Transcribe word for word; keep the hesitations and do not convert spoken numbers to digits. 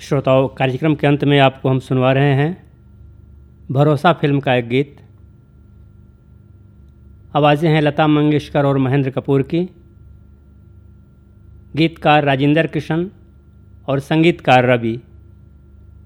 श्रोताओं, कार्यक्रम के अंत में आपको हम सुनवा रहे हैं भरोसा फिल्म का एक गीत। आवाज़ें हैं लता मंगेशकर और महेंद्र कपूर की, गीतकार राजेंद्र कृष्ण और संगीतकार रवि।